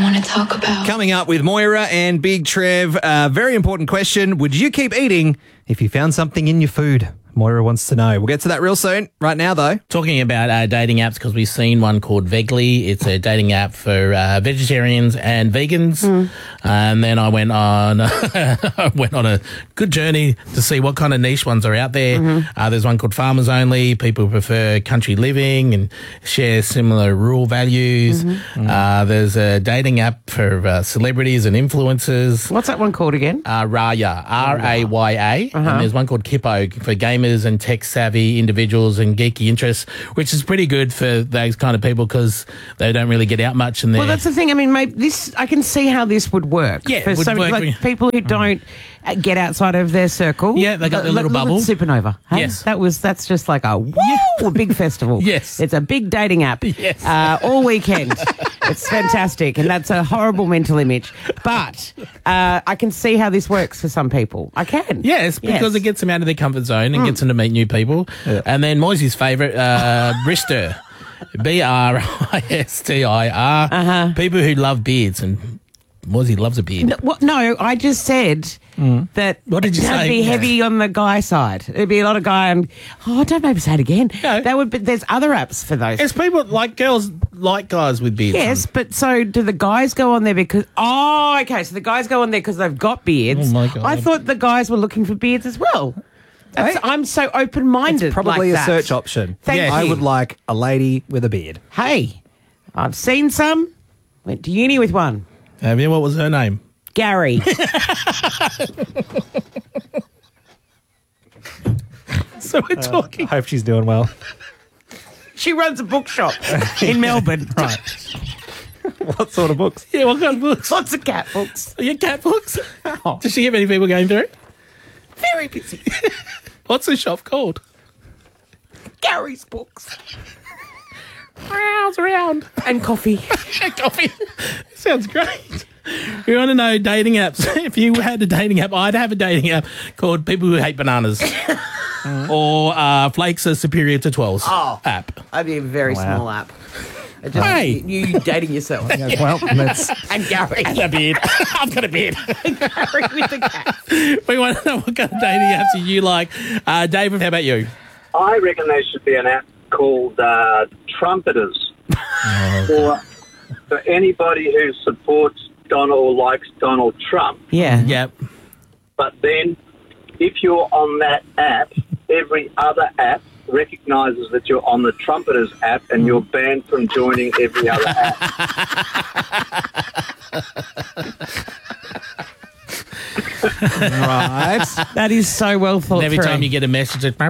I want to talk about. Coming up with Moira and Big Trev, very important question. Would you keep eating if you found something in your food? Moira wants to know. We'll get to that real soon. Right now, though. Talking about dating apps, because we've seen one called Vegly. It's a dating app for vegetarians and vegans. And then I went on a good journey to see what kind of niche ones are out there. There's one called Farmers Only. People prefer country living and share similar rural values. There's a dating app for celebrities and influencers. What's that one called again? Raya, R-A-Y-A. And there's one called Kippo for gamers and tech-savvy individuals and geeky interests, which is pretty good for those kind of people because they don't really get out much. And well, that's the thing. I mean, maybe I can see how this would work. Yeah, for it would work. like people who don't get outside of their circle. Yeah, they got their little bubble. Supernova. Hey? Yes. That's just like a big festival. Yes. It's a big dating app. Yes. All weekend. It's fantastic, and that's a horrible mental image. But I can see how this works for some people. I can. Yes, because it gets them out of their comfort zone and gets them to meet new people. Yeah. And then Moisey's favourite, Bristir. B-R-I-S-T-I-R. People who love beards, and Moisey loves a beard. No, I just said that what did you say? It'd be heavy on the guy side. It'd be a lot of guy and don't maybe say it again. No. That would be, there's other apps for those. It's people like girls like guys with beards. Yes, but so do the guys go on there because okay, so the guys go on there because they've got beards. Oh my God. I thought the guys were looking for beards as well. I'm so open-minded. It's probably like a search option. Thank you. I would like a lady with a beard. Hey, I've seen some. Went to uni with one. Have you? What was her name? Gary. So we're talking. I hope she's doing well. She runs a bookshop in Melbourne. Right. What sort of books? Yeah, what kind of books? Lots of cat books. Your cat books? Does she get many people going through? Very busy. What's the shop called? Gary's Books. Rouse around. And coffee. Coffee. Sounds great. We want to know dating apps. If you had a dating app, I'd have a dating app called People Who Hate Bananas. Or Flakes Are Superior to 12's app. That'd be a very small app. Just you dating yourself. Well, let's... And Gary. And a beard. I've got a beard. Gary with the cat. We want to know what kind of dating apps you like. David, how about you? I reckon there should be an app called Trumpeters for anybody who supports Donald or likes Donald Trump. Yeah. Yep. But then if you're on that app, every other app recognises that you're on the Trumpeters app and you're banned from joining every other app. Right. That is so well thought Every through. time you get a message, it's...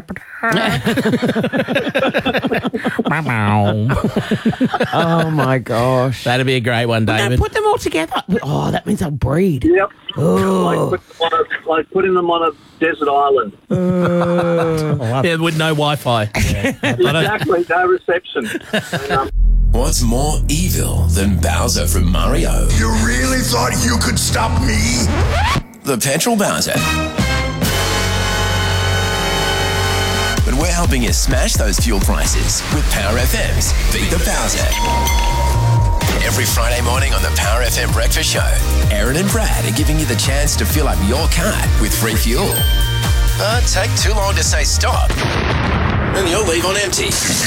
Oh, my gosh. That'd be a great one, David. Put them all together. Oh, that means they'll breed. Yep. Oh. Like putting them on a desert island. Yeah, with no Wi-Fi. Exactly, no reception. And, What's more evil than Bowser from Mario? You really thought you could stop me? The Petrol Bowser. But we're helping you smash those fuel prices with Power FM's Beat the Bowser. Every Friday morning on the Power FM Breakfast Show, Aaron and Brad are giving you the chance to fill up your car with free fuel. But take too long to say stop, and you'll leave on empty.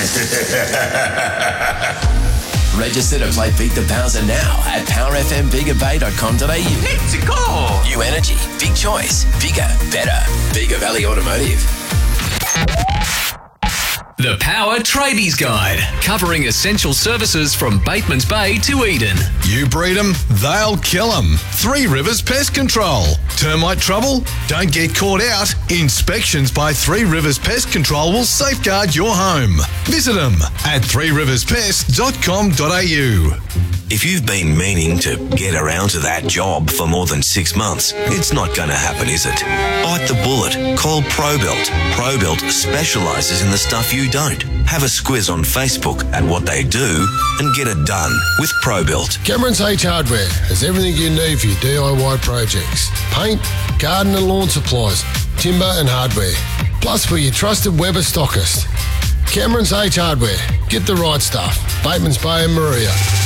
Register to play Beat the Bowser now at powerfmbigabay.com.au. Let's go! New energy, big choice, bigger, better. Bigger Valley Automotive. The Power Tradies Guide, covering essential services from Bateman's Bay to Eden. You breed them, they'll kill them. Three Rivers Pest Control. Termite trouble? Don't get caught out. Inspections by Three Rivers Pest Control will safeguard your home. Visit them at threeriverspest.com.au. If you've been meaning to get around to that job for more than 6 months, it's not going to happen, is it? Bite the bullet. Call ProBuilt. ProBuilt specialises in the stuff you don't. Have a squiz on Facebook at what they do and get it done with ProBuilt. Cameron's H Hardware has everything you need for your DIY projects. Paint, garden and lawn supplies, timber and hardware. Plus we're your trusted Weber stockist. Cameron's H Hardware. Get the right stuff. Bateman's Bay and Maria.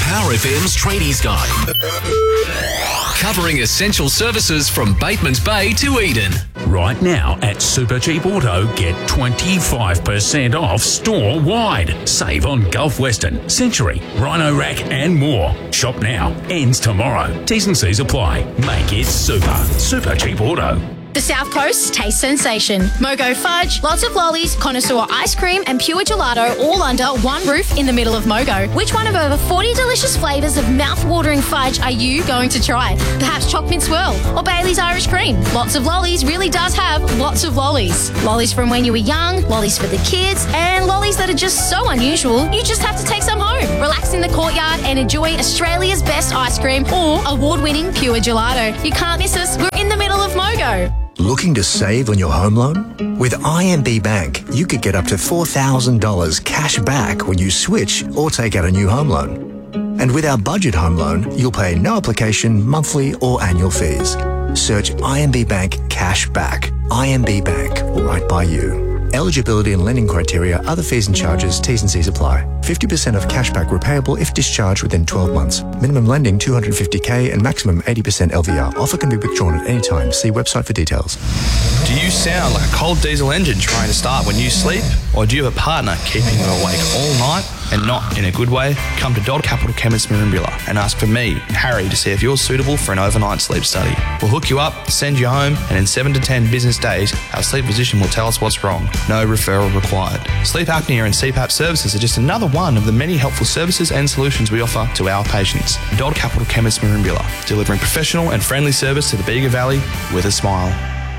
Power FM's Tradies Guide. Covering essential services from Bateman's Bay to Eden. Right now at Super Cheap Auto, get 25% off store-wide. Save on Gulf Western, Century, Rhino Rack and more. Shop now. Ends tomorrow. T's and C's apply. Make it super. Super Cheap Auto. The South Coast taste sensation. Mogo fudge, lots of lollies, connoisseur ice cream and pure gelato all under one roof in the middle of Mogo. Which one of over 40 delicious flavours of mouth-watering fudge are you going to try? Perhaps choc mint swirl or Bailey's Irish cream. Lots of lollies really does have lots of lollies. Lollies from when you were young, lollies for the kids, and lollies that are just so unusual you just have to take some home. Relax in the courtyard and enjoy Australia's best ice cream or award-winning pure gelato. You can't miss us. We're in the middle of Mogo. Looking to save on your home loan? With IMB Bank, you could get up to $4,000 cash back when you switch or take out a new home loan. And with our budget home loan, you'll pay no application, monthly or annual fees. Search IMB Bank Cash Back. IMB Bank, right by you. Eligibility and lending criteria, other fees and charges, T's and C's apply. 50% of cashback repayable if discharged within 12 months. Minimum lending $250K and maximum 80% LVR. Offer can be withdrawn at any time. See website for details. Do you sound like a cold diesel engine trying to start when you sleep? Or do you have a partner keeping you awake all night and not in a good way? Come to Dodd Capital Chemist Merimbula and ask for me, Harry, to see if you're suitable for an overnight sleep study. We'll hook you up, send you home, and in 7 to 10 business days, our sleep physician will tell us what's wrong. No referral required. Sleep apnea and CPAP services are just another one of the many helpful services and solutions we offer to our patients. Dodd Capital Chemist Merimbula, delivering professional and friendly service to the Bega Valley with a smile.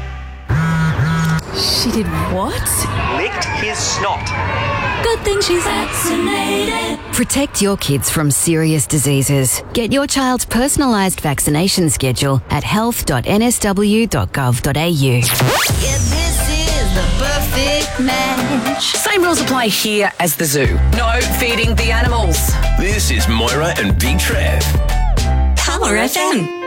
She did what? Licked his snot. Good thing she's vaccinated. Protect your kids from serious diseases. Get your child's personalised vaccination schedule at health.nsw.gov.au. Yeah, this is the perfect match. Same rules apply here as the zoo. No feeding the animals. This is Moira and Big Trev. Power FM.